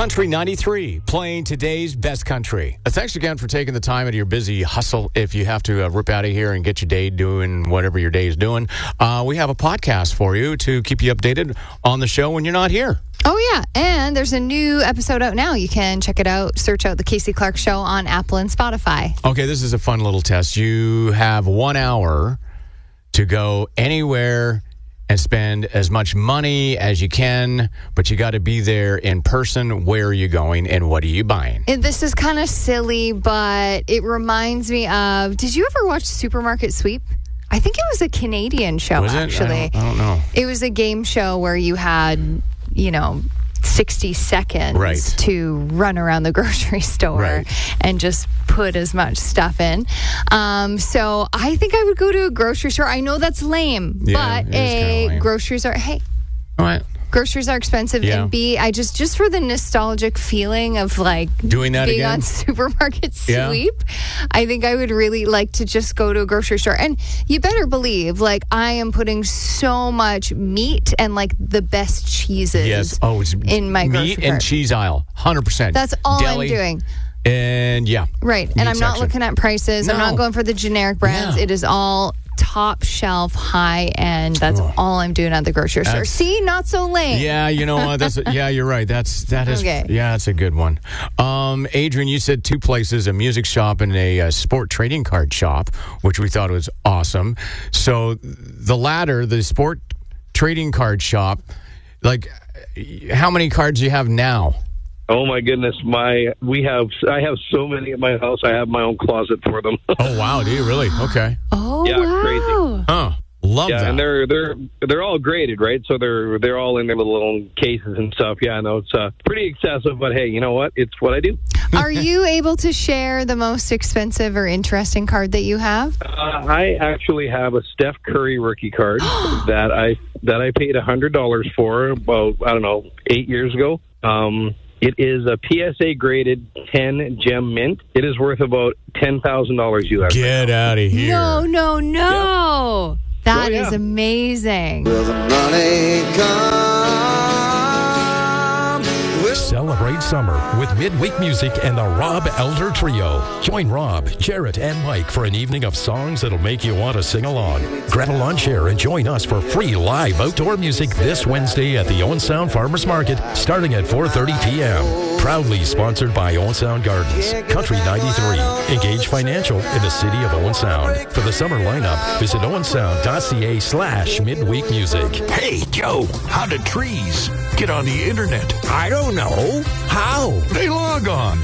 Country 93, playing today's best country. Thanks again for taking the time out of your busy hustle. If you have to rip out of here and get your day doing whatever your day is doing, we have a podcast for you to keep you updated on the show when you're not here. Oh, yeah. And there's a new episode out now. You can check it out. Search out The Casey Clark Show on Apple and Spotify. Okay, this is a fun little test. You have 1 hour to go anywhere and spend as much money as you can, but you got to be there in person. Where are you going and what are you buying? This is kind of silly, but it reminds me of, did you ever watch Supermarket Sweep? I think it was a Canadian show, was actually. I don't know. It was a game show where you had, 60 seconds to run around the grocery store and just put as much stuff in. So I think I would go to a grocery store. I know that's lame, but A, groceries are, all right. Groceries are expensive, and B, I just for the nostalgic feeling of doing that being again on Supermarket Sweep, I think I would really like to just go to a grocery store. And you better believe, I am putting so much meat and the best cheeses in my grocery meat cart. and cheese aisle, 100%. That's all Deli, I'm doing. And right. And I'm not looking at prices. No. I'm not going for the generic brands. It is all top shelf, high end. That's all I'm doing at the grocery store. See, not so lame. Yeah, you know what? You're right. That is. Okay. Yeah, that's a good one. Adrian, you said two places: a music shop and a sport trading card shop, which we thought was awesome. So the latter, the sport trading card shop, how many cards do you have now? Oh my goodness, I have so many at my house. I have my own closet for them. Oh wow, do you really? Okay. Oh yeah, wow. Crazy. Huh. Love that. And they're all graded, right? So they're all in their little cases and stuff. Yeah, I know it's pretty excessive, but hey, you know what? It's what I do. Are you able to share the most expensive or interesting card that you have? I actually have a Steph Curry rookie card that I paid $100 for about 8 years ago. It is a PSA graded 10 gem mint. It is worth about $10,000 US. Get out of here. No. Yep. That is amazing. Will the money come? Celebrate summer with midweek music and the Rob Elder Trio. Join Rob, Jarrett, and Mike for an evening of songs that'll make you want to sing along. Grab a lawn chair and join us for free live outdoor music this Wednesday at the Owen Sound Farmers Market, starting at 4:30 p.m. Proudly sponsored by Owen Sound Gardens, Country 93, Engage Financial in the city of Owen Sound. For the summer lineup, visit owensound.ca/midweek music. Hey, Joe, how do trees get on the internet? I don't know. How? They log on.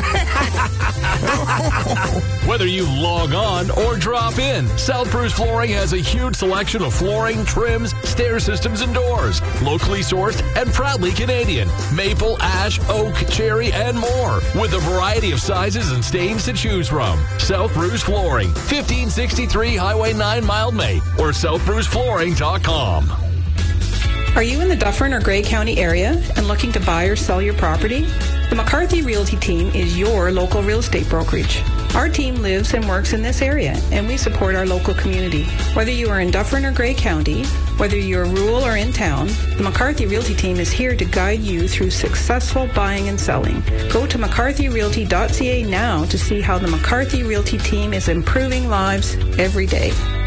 Whether you log on or drop in, South Bruce Flooring has a huge selection of flooring, trims, stair systems, and doors. Locally sourced and proudly Canadian. Maple, ash, oak, cherry, and more. With a variety of sizes and stains to choose from. South Bruce Flooring, 1563 Highway 9 Mildmay, or southbruceflooring.com. Are you in the Dufferin or Grey County area and looking to buy or sell your property? The McCarthy Realty team is your local real estate brokerage. Our team lives and works in this area, and we support our local community. Whether you are in Dufferin or Grey County, whether you're rural or in town, the McCarthy Realty team is here to guide you through successful buying and selling. Go to mccarthyrealty.ca now to see how the McCarthy Realty team is improving lives every day.